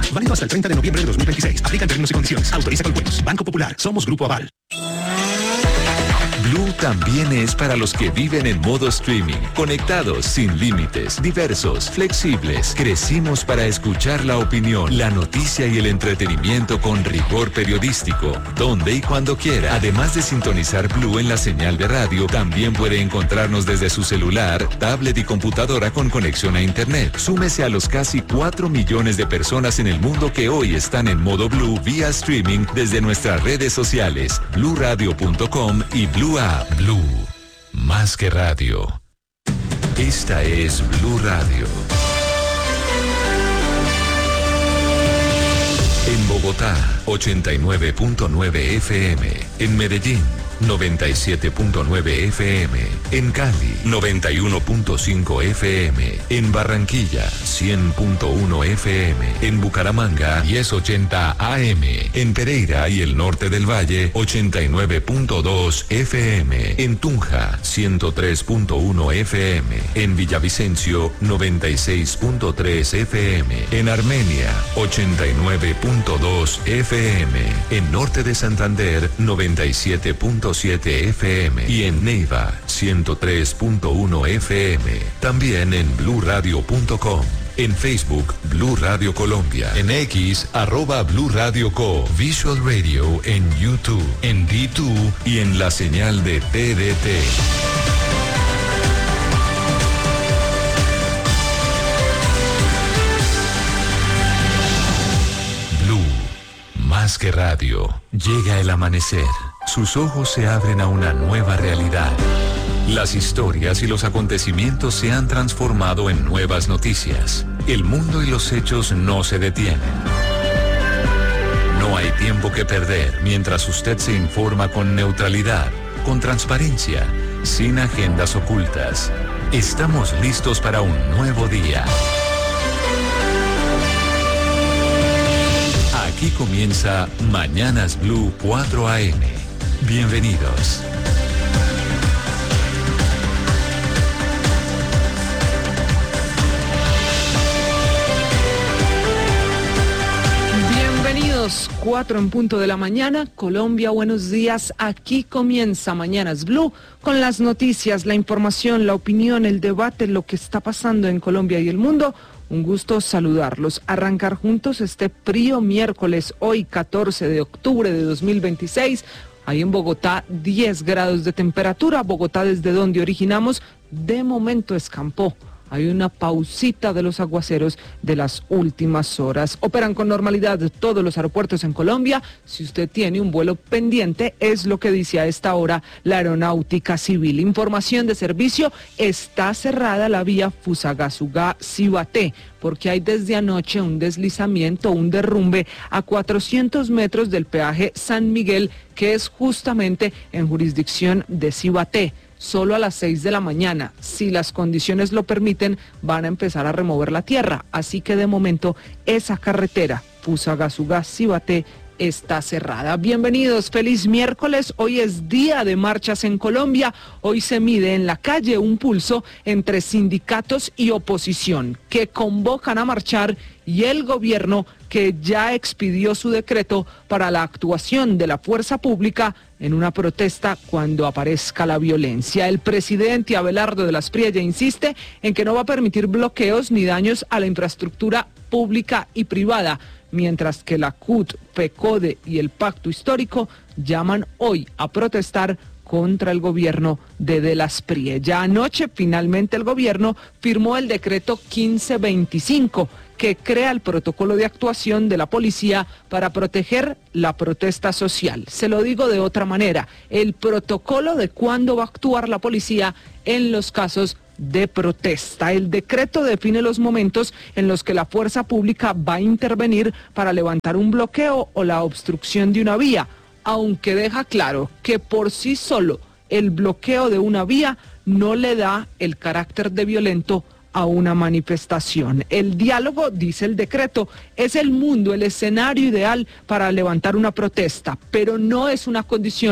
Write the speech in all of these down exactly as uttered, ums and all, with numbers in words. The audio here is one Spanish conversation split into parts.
Válido hasta el treinta de noviembre de dos mil veintiséis. Aplican términos y condiciones. Autoriza con juegos. Banco Popular. Somos Grupo Aval. Blue también es para los que viven en modo streaming, conectados, sin límites, diversos, flexibles. Crecimos para escuchar la opinión, la noticia y el entretenimiento con rigor periodístico, donde y cuando quiera. Además de sintonizar Blue en la señal de radio, también puede encontrarnos desde su celular, tablet y computadora con conexión a internet. Súmese a los casi cuatro millones de personas en el mundo que hoy están en modo Blue vía streaming desde nuestras redes sociales, blue radio punto com y Blue App. Blue, más que radio. Esta es Blue Radio. En Bogotá, ochenta y nueve punto nueve F M. En Medellín, noventa y siete punto nueve F M. En Cali, noventa y uno punto cinco F M. En Barranquilla, cien punto uno F M. En Bucaramanga, diez ochenta A M. En Pereira y el norte del Valle, ochenta y nueve punto dos F M. En Tunja, ciento tres punto uno F M. En Villavicencio, noventa y seis punto tres F M. En Armenia, ochenta y nueve punto dos F M. En norte de Santander, noventa y siete punto siete F M. Y en Neiva, ciento tres punto uno F M. También en blue radio punto com. En Facebook, Blue Radio Colombia. En X, arroba Blue Radio Co. Visual Radio en YouTube, en D dos y en la señal de T D T. Blue, más que radio. Llega el amanecer. Sus ojos se abren a una nueva realidad. Las historias y los acontecimientos se han transformado en nuevas noticias. El mundo y los hechos no se detienen. No hay tiempo que perder mientras usted se informa con neutralidad, con transparencia, sin agendas ocultas. Estamos listos para un nuevo día. Aquí comienza Mañanas Blue cuatro A M. Bienvenidos. Bienvenidos, cuatro en punto de la mañana, Colombia, buenos días. Aquí comienza Mañanas Blue con las noticias, la información, la opinión, el debate, lo que está pasando en Colombia y el mundo. Un gusto saludarlos, arrancar juntos este frío miércoles, hoy catorce de octubre de dos mil veintiséis. Hay en Bogotá diez grados de temperatura. Bogotá, desde donde originamos, de momento escampó. Hay una pausita de los aguaceros de las últimas horas. Operan con normalidad todos los aeropuertos en Colombia. Si usted tiene un vuelo pendiente, es lo que dice a esta hora la Aeronáutica Civil. Información de servicio: está cerrada la vía Fusagasugá-Cibaté, porque hay desde anoche un deslizamiento, un derrumbe a cuatrocientos metros del peaje San Miguel, que es justamente en jurisdicción de Cibaté. Solo a las seis de la mañana, si las condiciones lo permiten, van a empezar a remover la tierra. Así que de momento esa carretera Fusagasugá-Cibaté está cerrada. Bienvenidos, feliz miércoles. Hoy es día de marchas en Colombia. Hoy se mide en la calle un pulso entre sindicatos y oposición, que convocan a marchar, y el gobierno, que ya expidió su decreto para la actuación de la fuerza pública en una protesta cuando aparezca la violencia. El presidente Abelardo de la Espriella insiste en que no va a permitir bloqueos ni daños a la infraestructura pública y privada, mientras que la C U T, PECODE y el Pacto Histórico llaman hoy a protestar contra el gobierno de De la Espriella. Anoche, finalmente, el gobierno firmó el decreto quince veinticinco, que crea el protocolo de actuación de la policía para proteger la protesta social. Se lo digo de otra manera, el protocolo de cuándo va a actuar la policía en los casos de protesta. El decreto define los momentos en los que la fuerza pública va a intervenir para levantar un bloqueo o la obstrucción de una vía, aunque deja claro que por sí solo el bloqueo de una vía no le da el carácter de violento a una manifestación. El diálogo, dice el decreto, es el mundo, el escenario ideal para levantar una protesta, pero no es una condición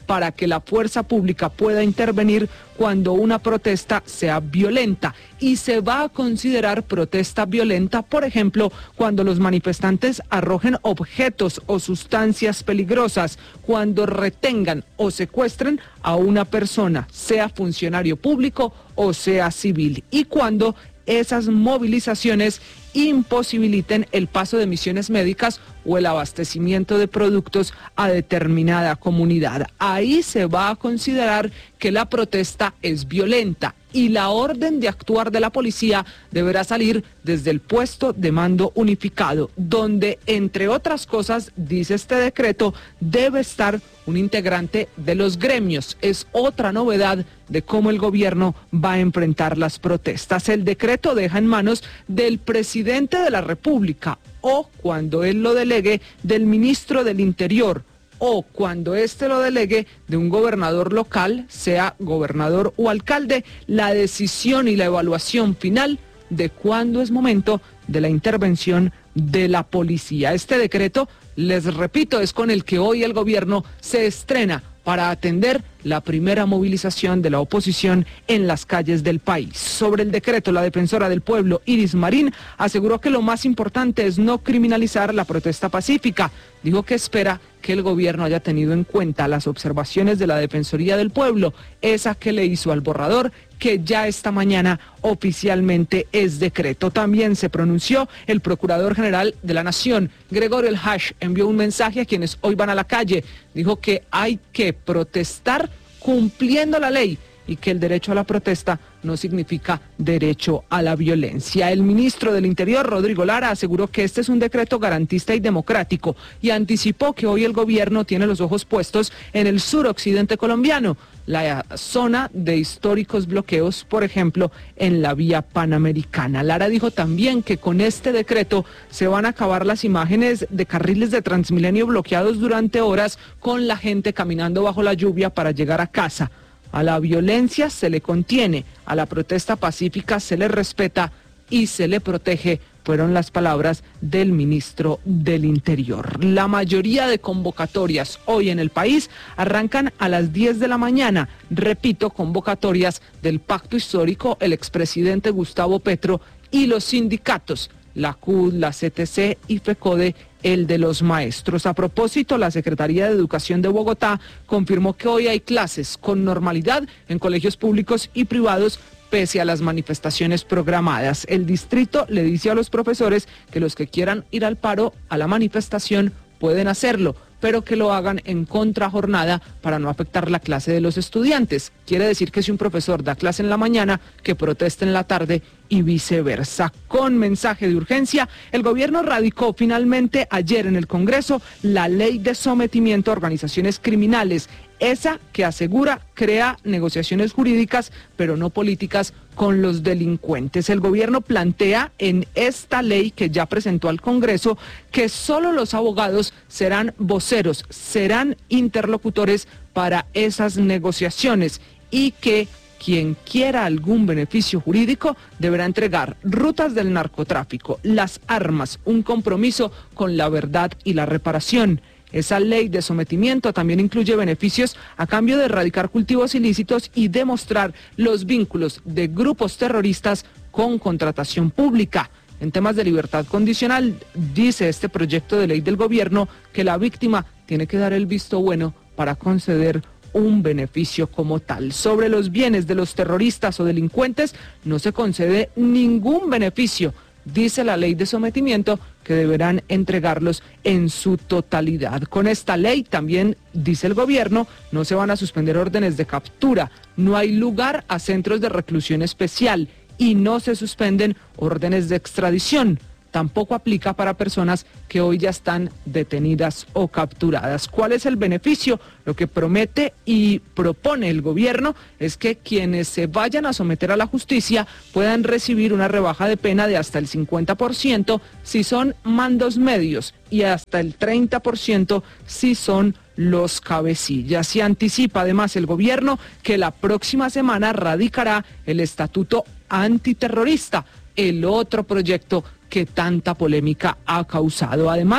para que la fuerza pública pueda intervenir cuando una protesta sea violenta, y se va a considerar protesta violenta, por ejemplo, cuando los manifestantes arrojen objetos o sustancias peligrosas, cuando retengan o secuestren a una persona, sea funcionario público o sea civil, y cuando esas movilizaciones imposibiliten el paso de misiones médicas o el abastecimiento de productos a determinada comunidad. Ahí se va a considerar que la protesta es violenta y la orden de actuar de la policía deberá salir desde el puesto de mando unificado, donde, entre otras cosas, dice este decreto, debe estar un integrante de los gremios. Es otra novedad de cómo el gobierno va a enfrentar las protestas. El decreto deja en manos del presidente de la República, o cuando él lo delegue, del ministro del Interior, o cuando éste lo delegue de un gobernador local, sea gobernador o alcalde, la decisión y la evaluación final de cuándo es momento de la intervención de la policía. Este decreto, les repito, es con el que hoy el gobierno se estrena para atender la primera movilización de la oposición en las calles del país. Sobre el decreto, la defensora del pueblo, Iris Marín, aseguró que lo más importante es no criminalizar la protesta pacífica. Dijo que espera que el gobierno haya tenido en cuenta las observaciones de la Defensoría del Pueblo, esa que le hizo al borrador, que ya esta mañana oficialmente es decreto. También se pronunció el Procurador General de la Nación, Gregorio El Hash, envió un mensaje a quienes hoy van a la calle. Dijo que hay que protestar cumpliendo la ley y que el derecho a la protesta no significa derecho a la violencia. El ministro del Interior, Rodrigo Lara, aseguró que este es un decreto garantista y democrático y anticipó que hoy el gobierno tiene los ojos puestos en el suroccidente colombiano, la zona de históricos bloqueos, por ejemplo, en la vía panamericana. Lara dijo también que con este decreto se van a acabar las imágenes de carriles de Transmilenio bloqueados durante horas con la gente caminando bajo la lluvia para llegar a casa. A la violencia se le contiene, a la protesta pacífica se le respeta y se le protege, fueron las palabras del ministro del Interior. La mayoría de convocatorias hoy en el país arrancan a las diez de la mañana. Repito, convocatorias del Pacto Histórico, el expresidente Gustavo Petro y los sindicatos, la C U D, la C T C y FECODE, el de los maestros. A propósito, la Secretaría de Educación de Bogotá confirmó que hoy hay clases con normalidad en colegios públicos y privados, pese a las manifestaciones programadas. El distrito le dice a los profesores que los que quieran ir al paro, a la manifestación, pueden hacerlo, pero que lo hagan en contrajornada para no afectar la clase de los estudiantes. Quiere decir que si un profesor da clase en la mañana, que proteste en la tarde y viceversa. Con mensaje de urgencia, el gobierno radicó finalmente ayer en el Congreso la ley de sometimiento a organizaciones criminales, esa que asegura crea negociaciones jurídicas, pero no políticas, con los delincuentes. El gobierno plantea en esta ley que ya presentó al Congreso que solo los abogados serán voceros, serán interlocutores para esas negociaciones y que quien quiera algún beneficio jurídico deberá entregar rutas del narcotráfico, las armas, un compromiso con la verdad y la reparación. Esa ley de sometimiento también incluye beneficios a cambio de erradicar cultivos ilícitos y demostrar los vínculos de grupos terroristas con contratación pública. En temas de libertad condicional, dice este proyecto de ley del gobierno que la víctima tiene que dar el visto bueno para conceder un beneficio como tal. Sobre los bienes de los terroristas o delincuentes no se concede ningún beneficio. Dice la ley de sometimiento que deberán entregarlos en su totalidad. Con esta ley también, dice el gobierno, no se van a suspender órdenes de captura, no hay lugar a centros de reclusión especial y no se suspenden órdenes de extradición. Tampoco aplica para personas que hoy ya están detenidas o capturadas. ¿Cuál es el beneficio? Lo que promete y propone el gobierno es que quienes se vayan a someter a la justicia puedan recibir una rebaja de pena de hasta el cincuenta por ciento si son mandos medios y hasta el treinta por ciento si son los cabecillas. Y anticipa además el gobierno que la próxima semana radicará el Estatuto Antiterrorista, el otro proyecto que tanta polémica ha causado. Además,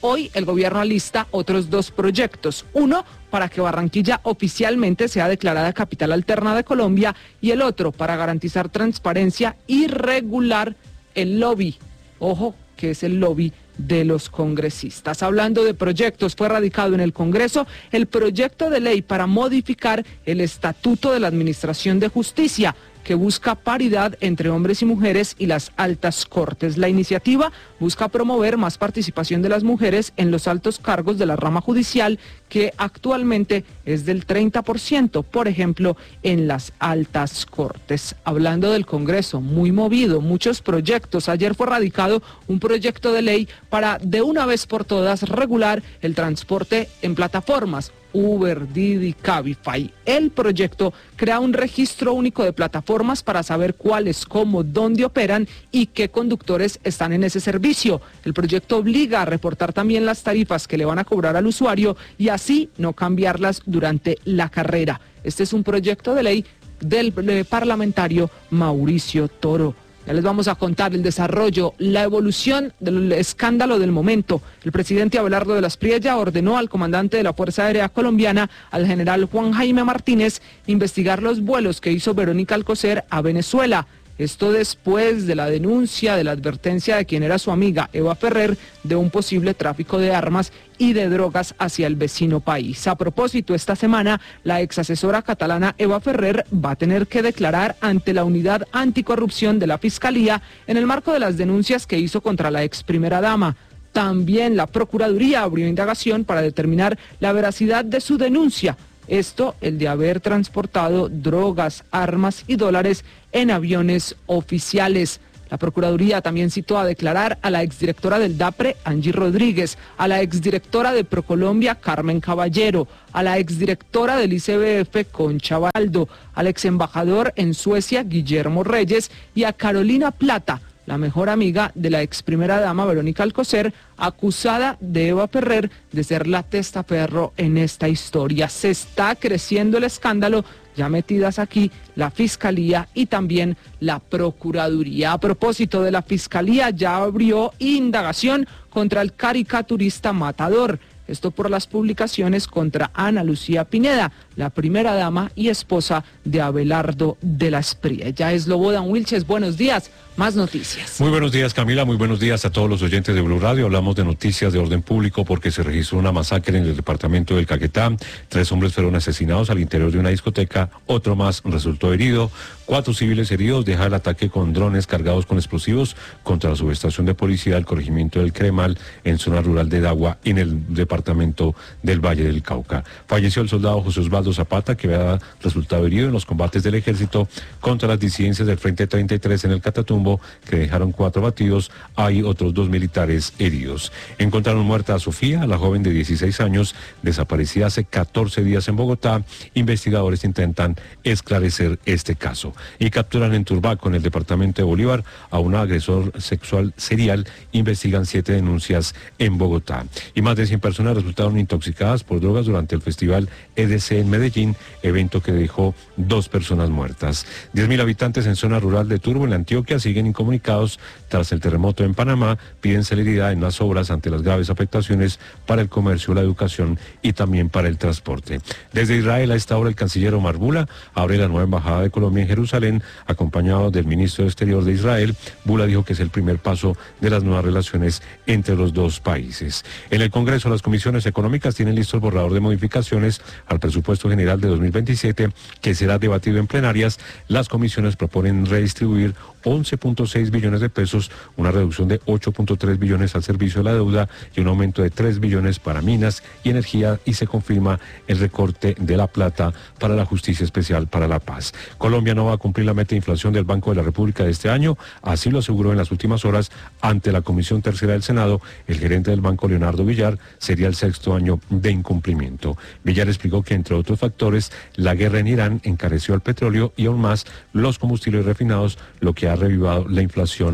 Hoy el gobierno alista otros dos proyectos. Uno, para que Barranquilla oficialmente sea declarada capital alterna de Colombia, y el otro para garantizar transparencia y regular el lobby. Ojo, que es el lobby de los congresistas. Hablando de proyectos, fue radicado en el Congreso el proyecto de ley para modificar el Estatuto de la Administración de Justicia, que busca paridad entre hombres y mujeres y las altas cortes. La iniciativa busca promover más participación de las mujeres en los altos cargos de la rama judicial, que actualmente es del treinta por ciento, por ejemplo, en las altas cortes. Hablando del Congreso, muy movido, muchos proyectos. Ayer fue radicado un proyecto de ley para de una vez por todas regular el transporte en plataformas. Uber, Didi, Cabify. El proyecto crea un registro único de plataformas para saber cuáles, cómo, dónde operan y qué conductores están en ese servicio. El proyecto obliga a reportar también las tarifas que le van a cobrar al usuario y así no cambiarlas durante la carrera. Este es un proyecto de ley del eh, parlamentario Mauricio Toro. Ya les vamos a contar el desarrollo, la evolución del escándalo del momento. El presidente Abelardo de las Priella ordenó al comandante de la Fuerza Aérea Colombiana, al general Juan Jaime Martínez, investigar los vuelos que hizo Verónica Alcocer a Venezuela. Esto después de la denuncia, de la advertencia de quien era su amiga Eva Ferrer de un posible tráfico de armas y de drogas hacia el vecino país. A propósito, esta semana la ex asesora catalana Eva Ferrer va a tener que declarar ante la Unidad Anticorrupción de la Fiscalía en el marco de las denuncias que hizo contra la ex primera dama. También la Procuraduría abrió indagación para determinar la veracidad de su denuncia. Esto, el de haber transportado drogas, armas y dólares en aviones oficiales. La Procuraduría también citó a declarar a la exdirectora del DAPRE, Angie Rodríguez, a la exdirectora de Procolombia, Carmen Caballero, a la exdirectora del I C B F, Concha Baldo, al exembajador en Suecia, Guillermo Reyes, y a Carolina Plata, la mejor amiga de la ex primera dama Verónica Alcocer, acusada de Eva Ferrer de ser la testaferro en esta historia. Se está creciendo el escándalo, ya metidas aquí la Fiscalía y también la Procuraduría. A propósito de la Fiscalía, ya abrió indagación contra el caricaturista Matador. Esto por las publicaciones contra Ana Lucía Pineda, la primera dama y esposa de Abelardo de las Priella. Es Slobodan Wilches, buenos días, más noticias. Muy buenos días, Camila, muy buenos días a todos los oyentes de Blue Radio. Hablamos de noticias de orden público porque se registró una masacre en el departamento del Caquetá. Tres hombres fueron asesinados al interior de una discoteca, otro más resultó herido. Cuatro civiles heridos deja el ataque con drones cargados con explosivos contra la subestación de policía del corregimiento del Cremal en zona rural de Dagua, en el departamento del Valle del Cauca. Falleció el soldado José Osvaldo Zapata, que había resultado herido en los combates del ejército contra las disidencias del Frente treinta y tres en el Catatumbo, que dejaron cuatro batidos. Hay otros dos militares heridos. Encontraron muerta a Sofía, la joven de dieciséis años, desaparecida hace catorce días en Bogotá. Investigadores intentan esclarecer este caso. Y capturan en Turbaco, en el departamento de Bolívar, a un agresor sexual serial. Investigan siete denuncias en Bogotá. Y más de cien personas resultaron intoxicadas por drogas durante el festival E D C en Medellín, evento que dejó dos personas muertas. diez mil habitantes en zona rural de Turbo, en la Antioquia, siguen incomunicados tras el terremoto en Panamá. Piden celeridad en las obras ante las graves afectaciones para el comercio, la educación y también para el transporte. Desde Israel, a esta hora, el canciller Omar Bula abre la nueva embajada de Colombia en Jerusalén, acompañado del ministro de Exterior de Israel. Bula dijo que es el primer paso de las nuevas relaciones entre los dos países. En el Congreso, las comisiones económicas tienen listo el borrador de modificaciones al presupuesto general de dos mil veintisiete, que será debatido en plenarias. Las comisiones proponen redistribuir once punto seis billones de pesos, una reducción de ocho punto tres billones al servicio de la deuda y un aumento de tres billones para minas y energía, y se confirma el recorte de la plata para la Justicia Especial para la Paz. Colombia no va a cumplir la meta de inflación del Banco de la República de este año, así lo aseguró en las últimas horas ante la Comisión Tercera del Senado el gerente del banco, Leonardo Villar. Sería el sexto año de incumplimiento. Villar explicó que, entre otros factores, la guerra en Irán encareció el petróleo y aún más los combustibles refinados, lo que ha revivado la inflación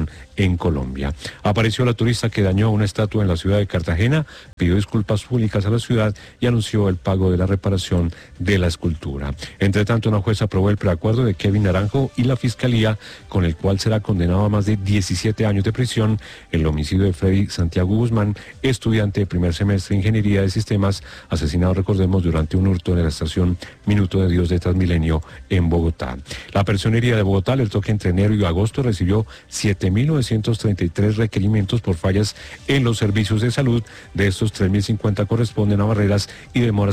en Colombia. Apareció la turista que dañó una estatua en la ciudad de Cartagena, pidió disculpas públicas a la ciudad y anunció el pago de la reparación de la escultura. Entre tanto, una jueza aprobó el preacuerdo de Kevin Naranjo y la Fiscalía, con el cual será condenado a más de diecisiete años de prisión el homicidio de Freddy Santiago Guzmán, estudiante de primer semestre de Ingeniería de Sistemas, asesinado, recordemos, durante un hurto en la estación Minuto de Dios de Transmilenio en Bogotá. La Personería de Bogotá, el toque entre enero y agosto, recibió siete mil novecientos treinta y tres requerimientos por fallas en los servicios de salud. De estos, tres mil cincuenta corresponden a barreras y demoras